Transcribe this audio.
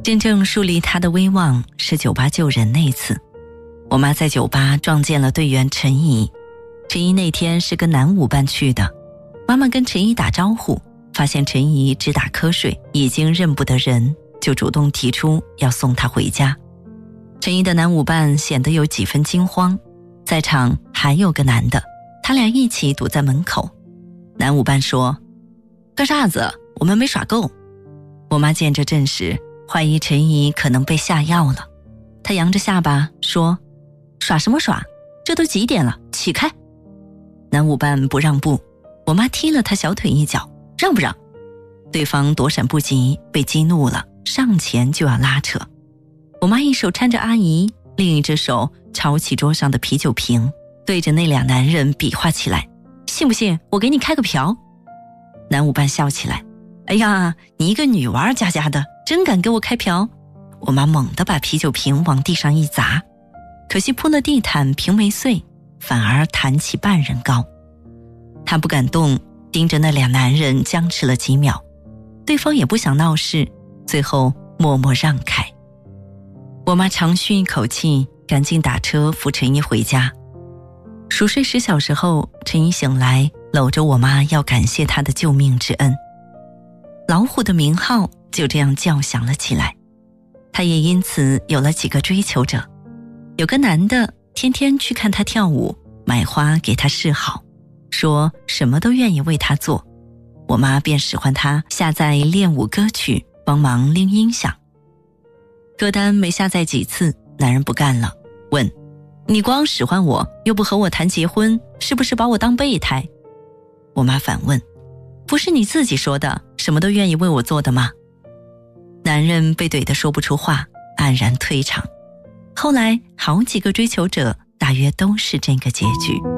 真正树立他的威望是酒吧救人那次。我妈在酒吧撞见了队员陈怡，陈怡那天是跟男舞伴去的，妈妈跟陈怡打招呼，发现陈怡直打瞌睡，已经认不得人，就主动提出要送她回家。陈怡的男舞伴显得有几分惊慌，在场还有个男的，他俩一起堵在门口。男舞伴说：干啥子？我们没耍够。我妈见这阵势，怀疑陈怡可能被下药了，她扬着下巴说：耍什么耍？这都几点了，起开！男舞伴不让步，我妈踢了他小腿一脚，让不让？对方躲闪不及，被激怒了，上前就要拉扯。我妈一手搀着阿姨，另一只手抄起桌上的啤酒瓶，对着那俩男人比划起来：信不信我给你开个瓢？男舞伴笑起来：哎呀，你一个女娃家家的，真敢给我开瓢！我妈猛地把啤酒瓶往地上一砸，可惜铺了地毯，瓶没碎，反而弹起半人高。她不敢动，盯着那俩男人僵持了几秒，对方也不想闹事，最后默默让开。我妈长吁一口气，赶紧打车扶陈怡回家。熟睡10小时后，陈怡醒来，搂着我妈要感谢她的救命之恩。老虎的名号就这样叫响了起来，她也因此有了几个追求者。有个男的天天去看她跳舞，买花给她示好，说什么都愿意为她做。我妈便使唤她下载练舞歌曲，帮忙拎音响。歌单没下载几次，男人不干了，问：你光使唤我，又不和我谈结婚，是不是把我当备胎？我妈反问：不是你自己说的，什么都愿意为我做的吗？男人被怼得说不出话，黯然退场。后来好几个追求者大约都是这个结局。